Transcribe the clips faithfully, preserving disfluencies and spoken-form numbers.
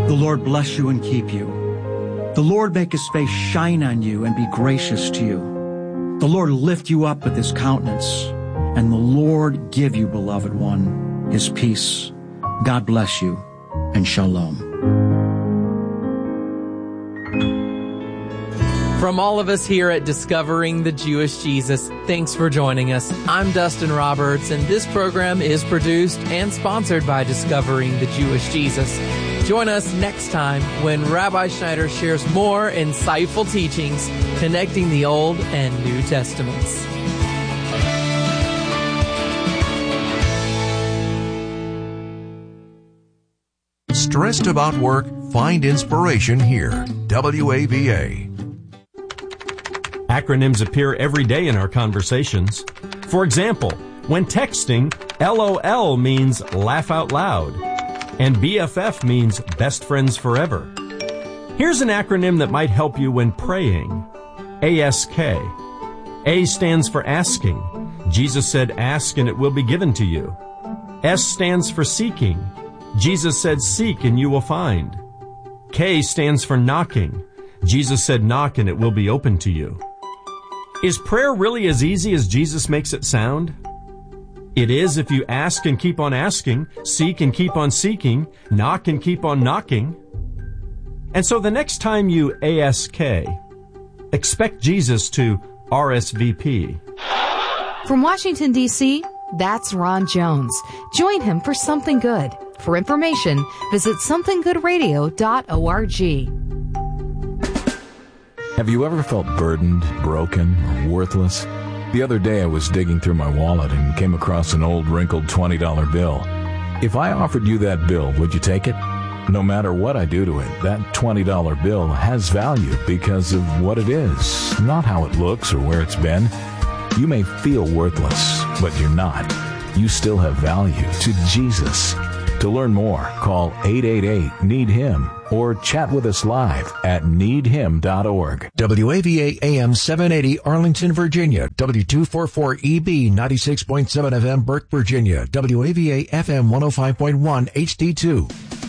The Lord bless you and keep you. The Lord make his face shine on you and be gracious to you. The Lord lift you up with his countenance, and the Lord give you, beloved one, his peace. God bless you, and shalom. From all of us here at Discovering the Jewish Jesus, thanks for joining us. I'm Dustin Roberts, and this program is produced and sponsored by Discovering the Jewish Jesus. Join us next time when Rabbi Schneider shares more insightful teachings connecting the Old and New Testaments. Stressed about work? Find inspiration here. W A V A. Acronyms appear every day in our conversations. For example, when texting, LOL means laugh out loud, and B F F means best friends forever. Here's an acronym that might help you when praying. A S K. A stands for asking. Jesus said, ask and it will be given to you. S stands for seeking. Jesus said, seek and you will find. K stands for knocking. Jesus said, knock and it will be open to you. Is prayer really as easy as Jesus makes it sound? It is if you ask and keep on asking, seek and keep on seeking, knock and keep on knocking. And so the next time you A S K, expect Jesus to R S V P. From Washington, D C, that's Ron Jones. Join him for Something Good. For information, visit something good radio dot org. Have you ever felt burdened, broken, or worthless? The other day I was digging through my wallet and came across an old wrinkled twenty dollar bill. If I offered you that bill, would you take it? No matter what I do to it, that twenty dollar bill has value because of what it is, not how it looks or where it's been. You may feel worthless, but you're not. You still have value to Jesus. To learn more, call eight eight eight, need him or chat with us live at need him dot org. W A V A A M seven eighty Arlington, Virginia. W two forty-four E B ninety-six point seven F M Burke, Virginia. W A V A F M one oh five point one H D two.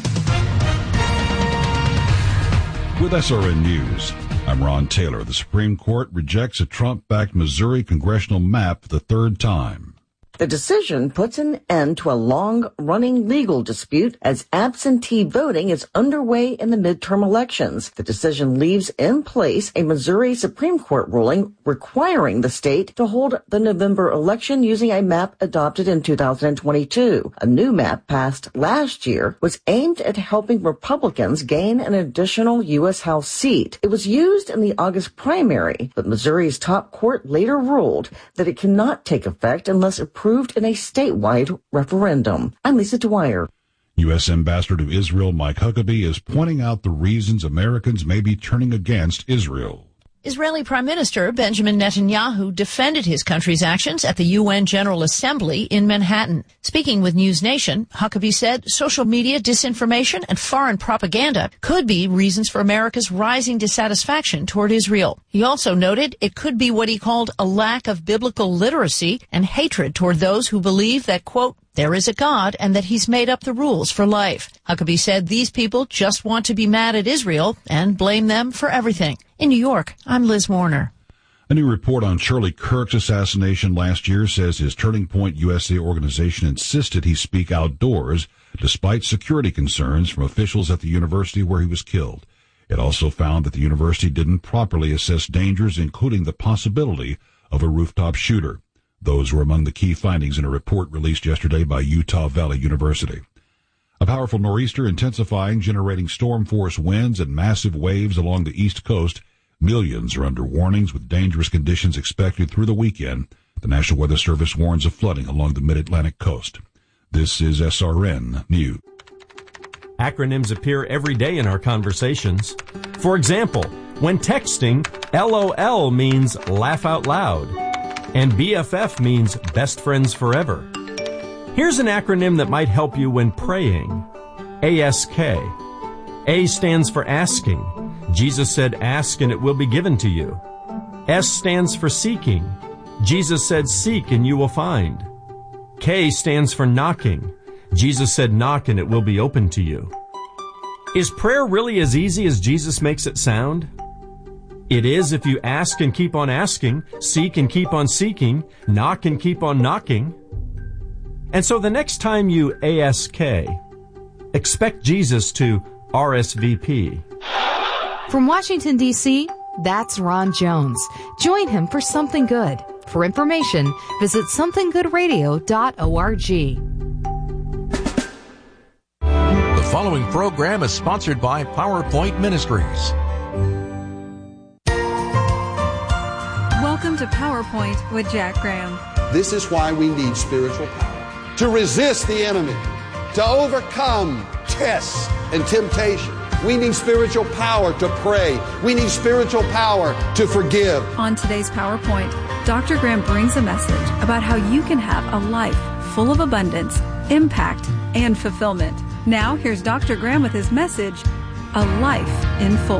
With S R N News, I'm Ron Taylor. The Supreme Court rejects a Trump-backed Missouri congressional map for the third time. The decision puts an end to a long-running legal dispute as absentee voting is underway in the midterm elections. The decision leaves in place a Missouri Supreme Court ruling requiring the state to hold the November election using a map adopted in two thousand twenty-two. A new map passed last year was aimed at helping Republicans gain an additional U S House seat. It was used in the August primary, but Missouri's top court later ruled that it cannot take effect unless approved approved in a statewide referendum. I'm Lisa Dwyer. U S Ambassador to Israel Mike Huckabee is pointing out the reasons Americans may be turning against Israel. Israeli Prime Minister Benjamin Netanyahu defended his country's actions at the U N General Assembly in Manhattan. Speaking with News Nation, Huckabee said social media disinformation and foreign propaganda could be reasons for America's rising dissatisfaction toward Israel. He also noted it could be what he called a lack of biblical literacy and hatred toward those who believe that, quote, there is a God and that he's made up the rules for life. Huckabee said these people just want to be mad at Israel and blame them for everything. In New York, I'm Liz Warner. A new report on Charlie Kirk's assassination last year says his Turning Point U S A organization insisted he speak outdoors despite security concerns from officials at the university where he was killed. It also found that the university didn't properly assess dangers, including the possibility of a rooftop shooter. Those were among the key findings in a report released yesterday by Utah Valley University. A powerful nor'easter intensifying, generating storm force winds and massive waves along the east coast. Millions are under warnings with dangerous conditions expected through the weekend. The National Weather Service warns of flooding along the mid-Atlantic coast. This is S R N News. Acronyms appear every day in our conversations. For example, when texting, LOL means laugh out loud, and B F F means best friends forever. Here's an acronym that might help you when praying. A S K. A stands for asking. Jesus said, ask and it will be given to you. S stands for seeking. Jesus said, seek and you will find. K stands for knocking. Jesus said, knock and it will be open to you. Is prayer really as easy as Jesus makes it sound? It is if you ask and keep on asking, seek and keep on seeking, knock and keep on knocking. And so the next time you ask, expect Jesus to R S V P. From Washington, D C, that's Ron Jones. Join him for Something Good. For information, visit something good radio dot org. The following program is sponsored by PowerPoint Ministries. Welcome to PowerPoint with Jack Graham. This is why we need spiritual power. To resist the enemy, to overcome tests and temptation. We need spiritual power to pray. We need spiritual power to forgive. On today's PowerPoint, Doctor Graham brings a message about how you can have a life full of abundance, impact, and fulfillment. Now, here's Doctor Graham with his message, A Life in Full.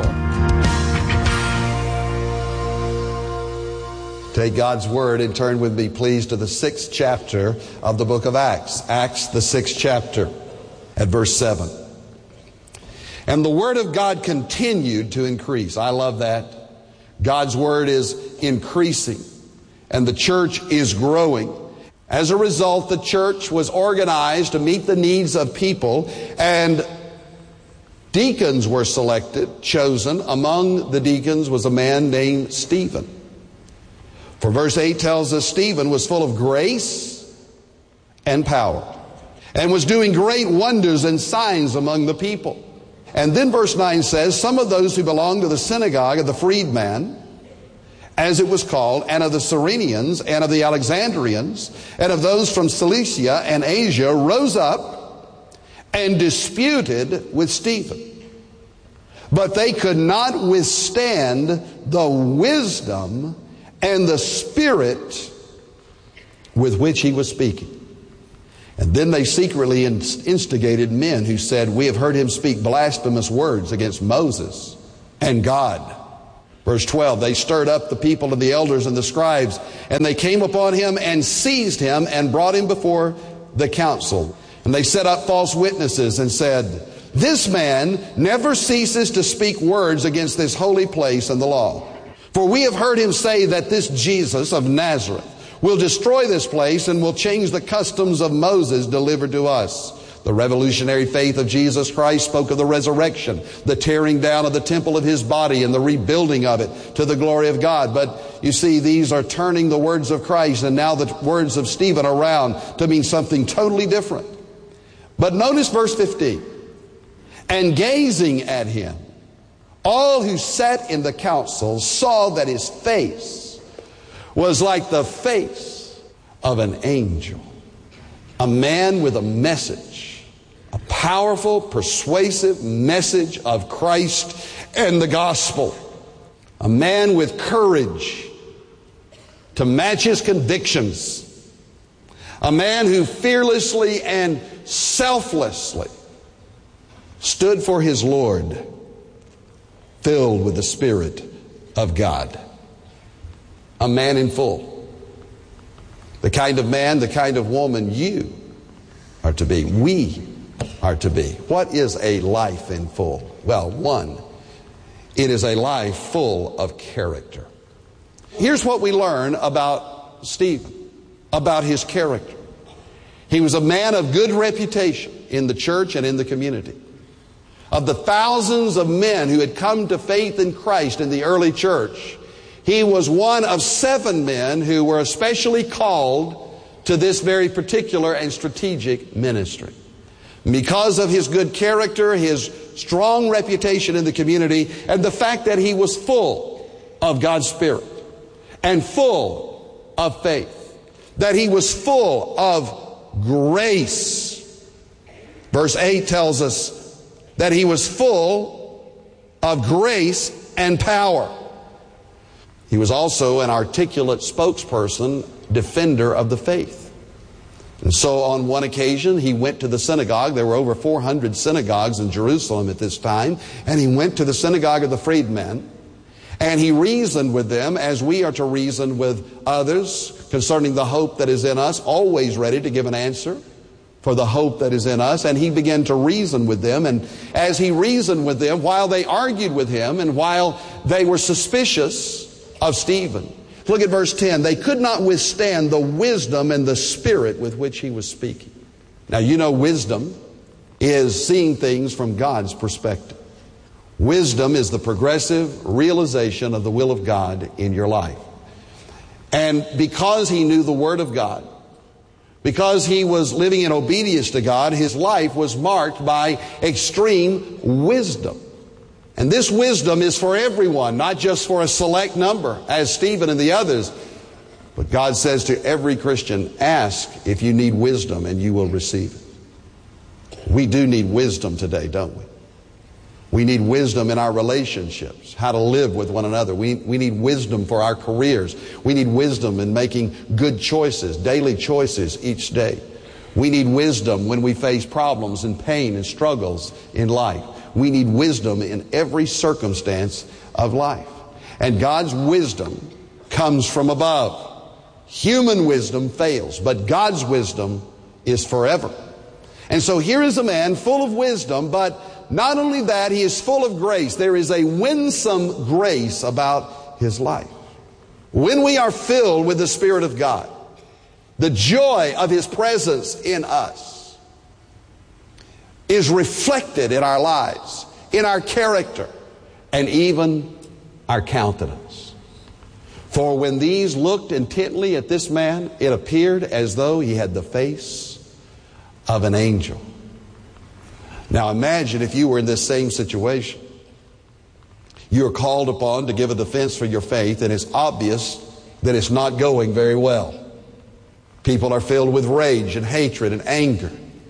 Take God's Word and turn with me, please, to the sixth chapter of the book of Acts. Acts, the sixth chapter, at verse seven. And the Word of God continued to increase. I love that. God's Word is increasing, and the church is growing. As a result, the church was organized to meet the needs of people, and deacons were selected, chosen. Among the deacons was a man named Stephen. For verse eight tells us Stephen was full of grace and power, and was doing great wonders and signs among the people. And then verse nine says, some of those who belonged to the synagogue of the freedman, as it was called, and of the Cyrenians, and of the Alexandrians, and of those from Cilicia and Asia, rose up and disputed with Stephen. But they could not withstand the wisdom and the spirit with which he was speaking. And then they secretly instigated men who said, we have heard him speak blasphemous words against Moses and God. Verse twelve, they stirred up the people and the elders and the scribes, and they came upon him and seized him and brought him before the council. And they set up false witnesses and said, this man never ceases to speak words against this holy place and the law. For we have heard him say that this Jesus of Nazareth will destroy this place and will change the customs of Moses delivered to us. The revolutionary faith of Jesus Christ spoke of the resurrection, the tearing down of the temple of his body, and the rebuilding of it to the glory of God. But you see, these are turning the words of Christ and now the words of Stephen around to mean something totally different. But notice verse fifteen. And gazing at him, all who sat in the council saw that his face was like the face of an angel. A man with a message. A powerful, persuasive message of Christ and the gospel. A man with courage to match his convictions. A man who fearlessly and selflessly stood for his Lord, filled with the Spirit of God. A man in full. The kind of man, the kind of woman you are to be. We are to be. What is a life in full? Well, one, it is a life full of character. Here's what we learn about Stephen, about his character. He was a man of good reputation in the church and in the community. Of the thousands of men who had come to faith in Christ in the early church, he was one of seven men who were especially called to this very particular and strategic ministry. Because of his good character, his strong reputation in the community, and the fact that he was full of God's Spirit and full of faith, that he was full of grace. Verse eight tells us that he was full of grace and power. He was also an articulate spokesperson, defender of the faith. And so on one occasion, he went to the synagogue. There were over four hundred synagogues in Jerusalem at this time. And he went to the synagogue of the freedmen. And he reasoned with them as we are to reason with others concerning the hope that is in us, always ready to give an answer for the hope that is in us. And he began to reason with them. And as he reasoned with them, while they argued with him and while they were suspicious of Stephen, look at verse ten. They could not withstand the wisdom and the spirit with which he was speaking. Now, you know, wisdom is seeing things from God's perspective. Wisdom is the progressive realization of the will of God in your life. And because he knew the Word of God, because he was living in obedience to God, his life was marked by extreme wisdom. And this wisdom is for everyone, not just for a select number, as Stephen and the others. But God says to every Christian, ask if you need wisdom and you will receive it. We do need wisdom today, don't we? We need wisdom in our relationships, how to live with one another. We, we need wisdom for our careers. We need wisdom in making good choices, daily choices each day. We need wisdom when we face problems and pain and struggles in life. We need wisdom in every circumstance of life. And God's wisdom comes from above. Human wisdom fails, but God's wisdom is forever. And so here is a man full of wisdom, but not only that, he is full of grace. There is a winsome grace about his life. When we are filled with the Spirit of God, the joy of His presence in us is reflected in our lives, in our character, and even our countenance. For when these looked intently at this man, it appeared as though he had the face of an angel. Now imagine if you were in this same situation. You are called upon to give a defense for your faith, and it's obvious that it's not going very well. People are filled with rage and hatred and anger.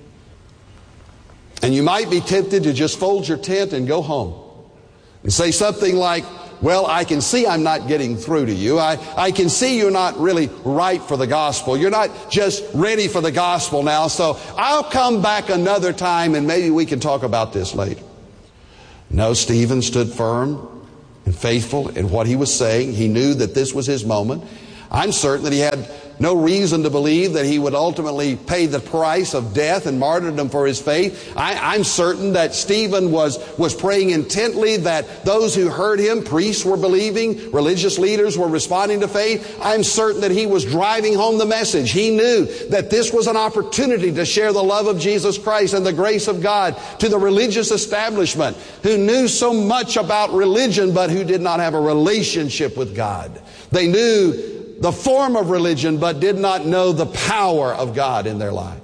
And you might be tempted to just fold your tent and go home and say something like, well, I can see I'm not getting through to you. I, I can see you're not really right for the gospel. You're not just ready for the gospel now. So I'll come back another time and maybe we can talk about this later. No, Stephen stood firm and faithful in what he was saying. He knew that this was his moment. I'm certain that he had no reason to believe that he would ultimately pay the price of death and martyrdom for his faith. I, I'm certain that Stephen was, was praying intently, that those who heard him, priests were believing, religious leaders were responding to faith. I'm certain that he was driving home the message. He knew that this was an opportunity to share the love of Jesus Christ and the grace of God to the religious establishment who knew so much about religion but who did not have a relationship with God. They knew the form of religion, but did not know the power of God in their lives.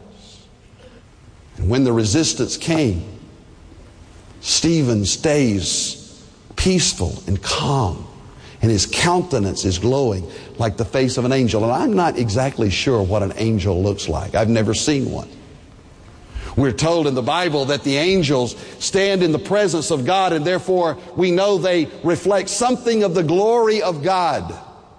And when the resistance came, Stephen stays peaceful and calm, and his countenance is glowing like the face of an angel. And I'm not exactly sure what an angel looks like. I've never seen one. We're told in the Bible that the angels stand in the presence of God, and therefore we know they reflect something of the glory of God.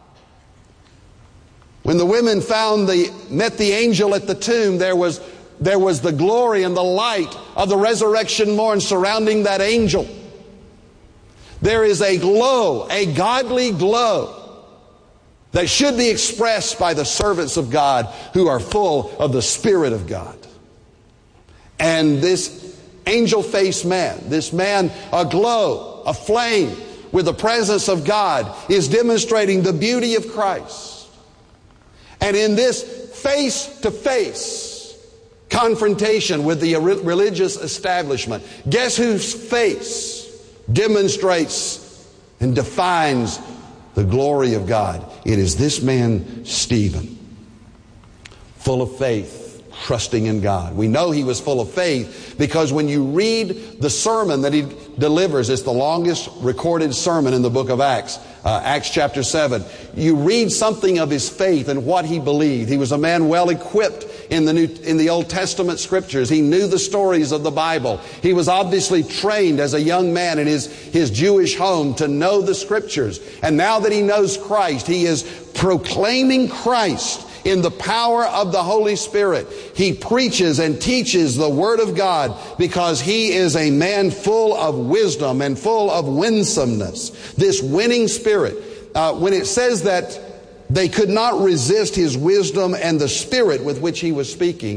When the women found the, met the angel at the tomb, there was, there was the glory and the light of the resurrection morn surrounding that angel. There is a glow, a godly glow that should be expressed by the servants of God who are full of the Spirit of God. And this angel-faced man, this man aglow, aflame with the presence of God, is demonstrating the beauty of Christ. And in this face-to-face confrontation with the religious establishment, guess whose face demonstrates and defines the glory of God? It is this man, Stephen, full of faith, trusting in God. We know he was full of faith because when you read the sermon that he delivers, it's the longest recorded sermon in the book of Acts, uh, Acts chapter seven. You read something of his faith and what he believed. He was a man well equipped in the New, in the Old Testament scriptures. He knew the stories of the Bible. He was obviously trained as a young man in his, his Jewish home to know the scriptures. And now that he knows Christ, he is proclaiming Christ in the power of the Holy Spirit. He preaches and teaches the Word of God because he is a man full of wisdom and full of winsomeness. This winning spirit. Uh, when it says that they could not resist his wisdom and the spirit with which he was speaking,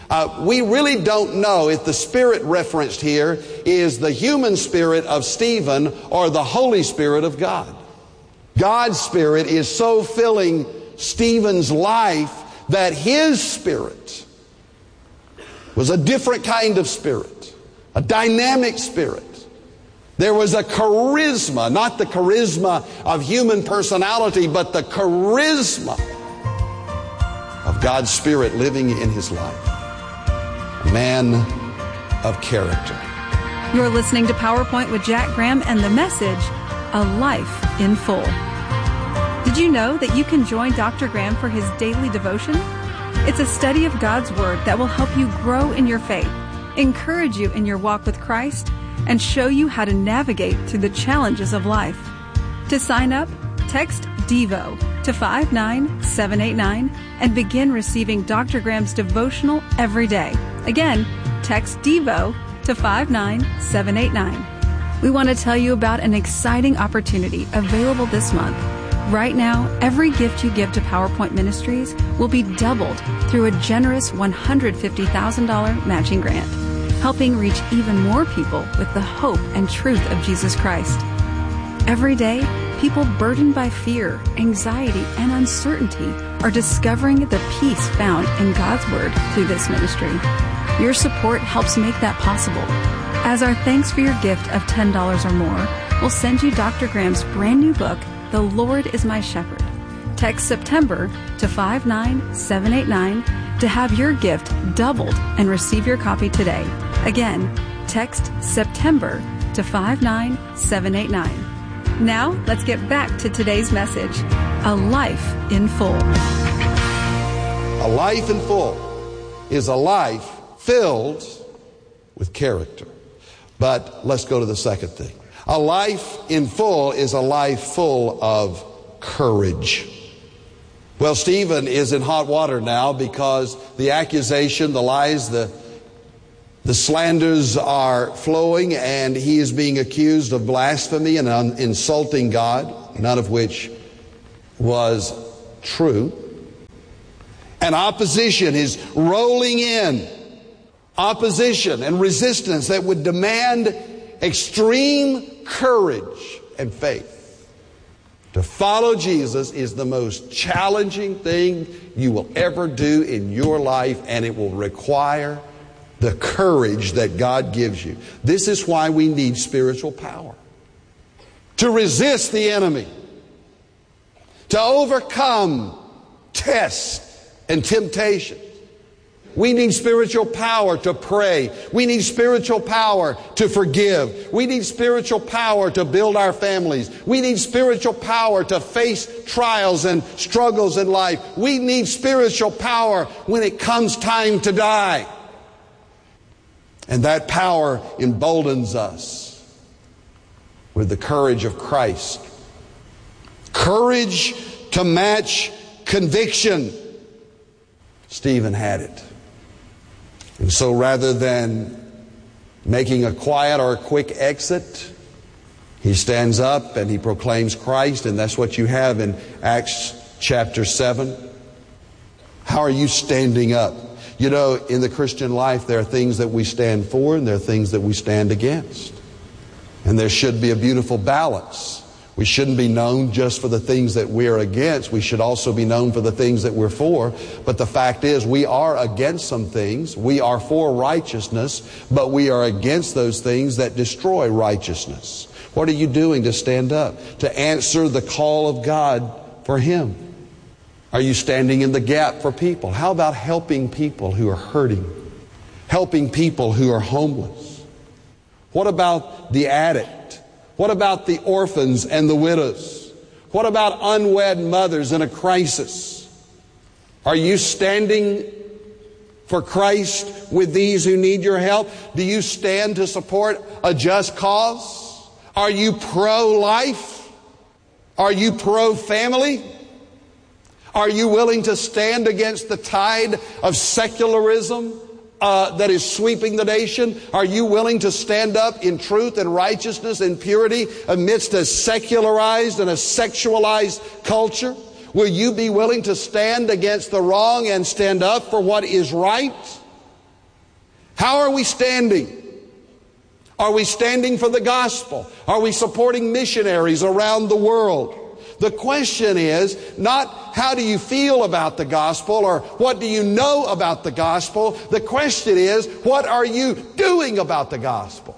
Uh, we really don't know if the Spirit referenced here is the human spirit of Stephen or the Holy Spirit of God. God's Spirit is so filling Stephen's life that his spirit was a different kind of spirit, a dynamic spirit. There was a charisma, not the charisma of human personality, but the charisma of God's Spirit living in his life. A man of character. You're listening to PowerPoint with Jack Graham and the message, A Life in Full. Did you know that you can join Doctor Graham for his daily devotion? It's a study of God's Word that will help you grow in your faith, encourage you in your walk with Christ, and show you how to navigate through the challenges of life. To sign up, text DEVO to five nine seven eight nine and begin receiving Doctor Graham's devotional every day. Again, text DEVO to five nine seven eight nine. We want to tell you about an exciting opportunity available this month. Right now, every gift you give to PowerPoint Ministries will be doubled through a generous one hundred fifty thousand dollars matching grant, helping reach even more people with the hope and truth of Jesus Christ. Every day, people burdened by fear, anxiety, and uncertainty are discovering the peace found in God's Word through this ministry. Your support helps make that possible. As our thanks for your gift of ten dollars or more, we'll send you Doctor Graham's brand new book, The Lord is My Shepherd. Text September to five nine seven eight nine to have your gift doubled and receive your copy today. Again, text September to five nine seven eight nine. Now, let's get back to today's message, A Life in Full. A life in full is a life filled with character. But let's go to the second thing. A life in full is a life full of courage. Well, Stephen is in hot water now because the accusation, the lies, the The slanders are flowing, and he is being accused of blasphemy and un- insulting God, none of which was true. And opposition is rolling in. Opposition and resistance that would demand extreme courage and faith. To follow Jesus is the most challenging thing you will ever do in your life, and it will require the courage that God gives you. This is why we need spiritual power. To resist the enemy. To overcome tests and temptations. We need spiritual power to pray. We need spiritual power to forgive. We need spiritual power to build our families. We need spiritual power to face trials and struggles in life. We need spiritual power when it comes time to die. And that power emboldens us with the courage of Christ. Courage to match conviction. Stephen had it. And so rather than making a quiet or a quick exit, he stands up and he proclaims Christ, and that's what you have in Acts chapter seven. How are you standing up? You know, in the Christian life, there are things that we stand for and there are things that we stand against. And there should be a beautiful balance. We shouldn't be known just for the things that we're against. We should also be known for the things that we're for. But the fact is, we are against some things. We are for righteousness, but we are against those things that destroy righteousness. What are you doing to stand up? To answer the call of God for Him? Are you standing in the gap for people? How about helping people who are hurting? Helping people who are homeless? What about the addict? What about the orphans and the widows? What about unwed mothers in a crisis? Are you standing for Christ with these who need your help? Do you stand to support a just cause? Are you pro-life? Are you pro-family? Are you willing to stand against the tide of secularism uh, that is sweeping the nation? Are you willing to stand up in truth and righteousness and purity amidst a secularized and a sexualized culture? Will you be willing to stand against the wrong and stand up for what is right? How are we standing? Are we standing for the gospel? Are we supporting missionaries around the world? The question is not how do you feel about the gospel or what do you know about the gospel. The question is, what are you doing about the gospel?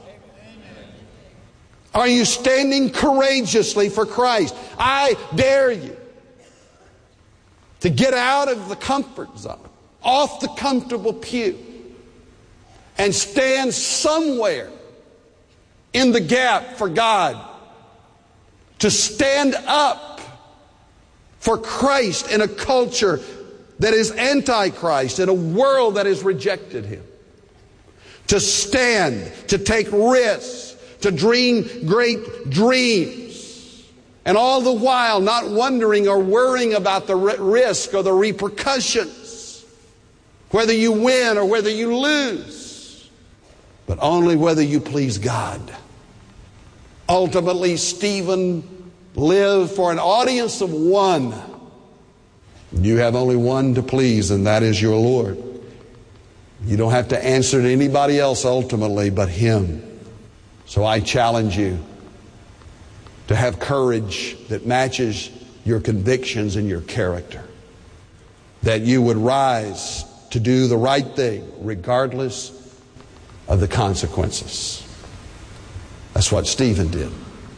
Are you standing courageously for Christ? I dare you to get out of the comfort zone, off the comfortable pew, and stand somewhere in the gap for God. To stand up for Christ in a culture that is anti-Christ, in a world that has rejected Him. To stand, to take risks, to dream great dreams. And all the while not wondering or worrying about the risk or the repercussions. Whether you win or whether you lose. But only whether you please God. Ultimately, Stephen lived for an audience of one. You have only one to please, and that is your Lord. You don't have to answer to anybody else ultimately but Him. So I challenge you to have courage that matches your convictions and your character. That you would rise to do the right thing regardless of the consequences. That's what Stephen did.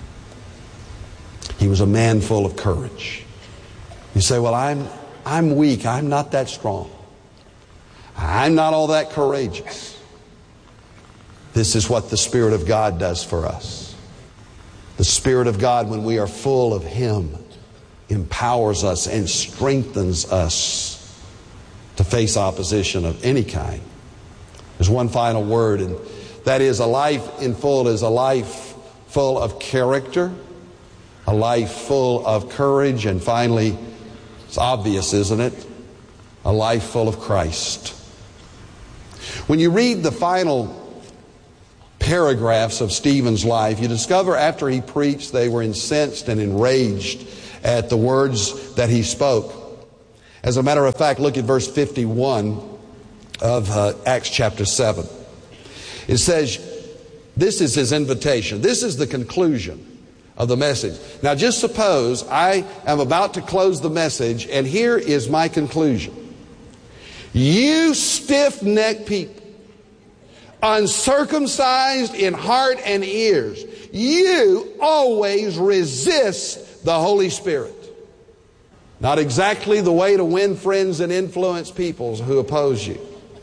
He was a man full of courage. You say, well, I'm, I'm weak. I'm not that strong. I'm not all that courageous. This is what the Spirit of God does for us. The Spirit of God, when we are full of Him, empowers us and strengthens us to face opposition of any kind. There's one final word, and that is, a life in full is a life full of character, a life full of courage, and finally, it's obvious, isn't it? A life full of Christ. When you read the final paragraphs of Stephen's life, you discover after he preached, they were incensed and enraged at the words that he spoke. As a matter of fact, look at verse fifty-one of uh, Acts chapter seven. It says, this is his invitation. This is the conclusion of the message. Now just suppose I am about to close the message, and here is my conclusion. You stiff-necked people, uncircumcised in heart and ears, you always resist the Holy Spirit. Not exactly the way to win friends and influence people who oppose you.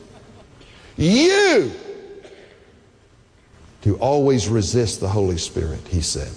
You do always resist the Holy Spirit, he said.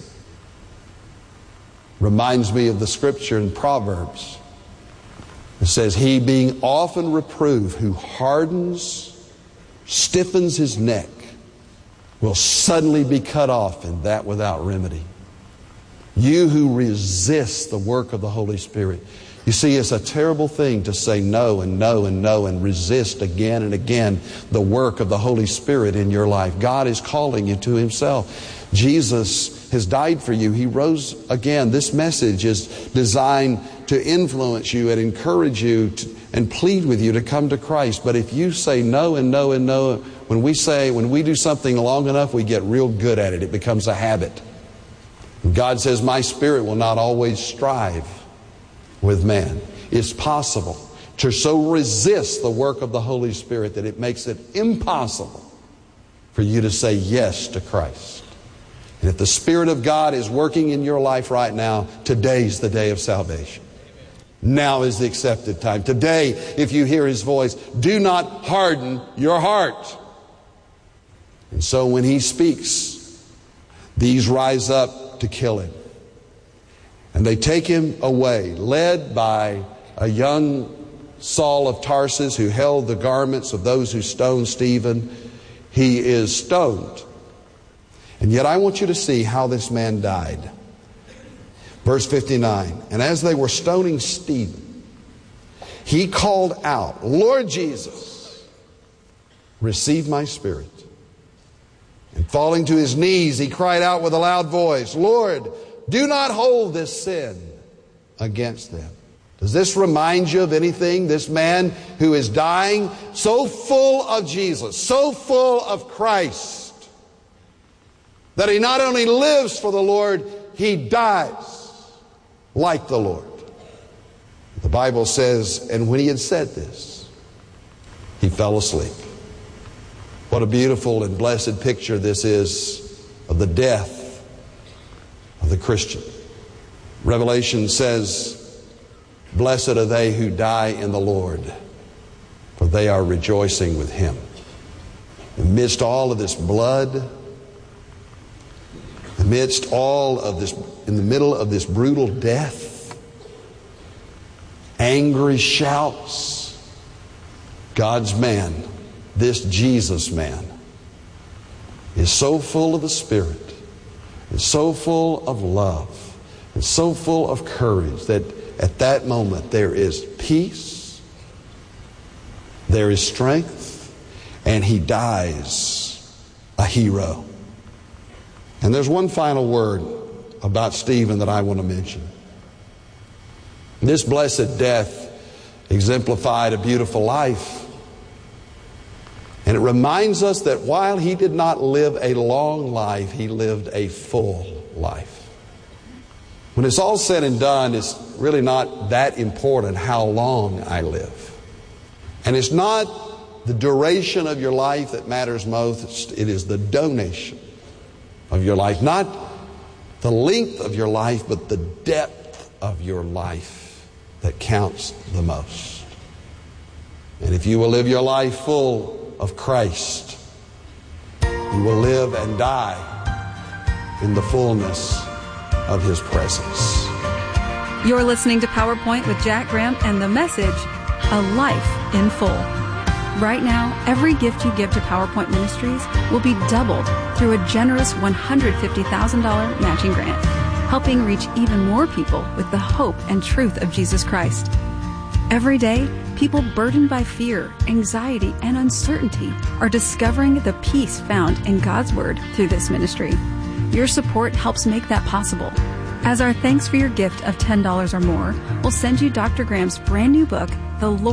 Reminds me of the scripture in Proverbs. It says, he being often reproved, who hardens, stiffens his neck, will suddenly be cut off, and that without remedy. You who resist the work of the Holy Spirit. You see, it's a terrible thing to say no and no and no and resist again and again the work of the Holy Spirit in your life. God is calling you to Himself. Jesus has died for you. He rose again. This message is designed to influence you and encourage you to, and plead with you to come to Christ. But if you say no and no and no, when we say, when we do something long enough, we get real good at it. It becomes a habit. God says, my Spirit will not always strive with man. It's possible to so resist the work of the Holy Spirit that it makes it impossible for you to say yes to Christ. And if the Spirit of God is working in your life right now, today's the day of salvation. Now is the accepted time. Today, if you hear His voice, do not harden your heart. And so when He speaks, these rise up to kill Him. And they take Him away, led by a young Saul of Tarsus who held the garments of those who stoned Stephen. He is stoned. And yet I want you to see how this man died. Verse fifty-nine, and as they were stoning Stephen, he called out, Lord Jesus, receive my spirit. And falling to his knees, he cried out with a loud voice, Lord, do not hold this sin against them. Does this remind you of anything? This man who is dying, so full of Jesus, so full of Christ, that he not only lives for the Lord, he dies like the Lord. The Bible says, and when he had said this, he fell asleep. What a beautiful and blessed picture this is of the death of the Christian. Revelation says, blessed are they who die in the Lord, for they are rejoicing with him. Amidst all of this blood, amidst all of this, in the middle of this brutal death, angry shouts, God's man, this Jesus man, is so full of the Spirit, is so full of love, is so full of courage that at that moment there is peace, there is strength, and he dies a hero. And there's one final word about Stephen that I want to mention. This blessed death exemplified a beautiful life. And it reminds us that while he did not live a long life, he lived a full life. When it's all said and done, it's really not that important how long I live. And it's not the duration of your life that matters most. It is the donation of your life. Not the length of your life, but the depth of your life that counts the most. And if you will live your life full of Christ, you will live and die in the fullness of his presence. You're listening to PowerPoint with Jack Graham and the message, A Life in Full. Right now, every gift you give to PowerPoint Ministries will be doubled through a generous one hundred fifty thousand dollars matching grant, helping reach even more people with the hope and truth of Jesus Christ. Every day, people burdened by fear, anxiety, and uncertainty are discovering the peace found in God's Word through this ministry. Your support helps make that possible. As our thanks for your gift of ten dollars or more, we'll send you Doctor Graham's brand new book, The Lord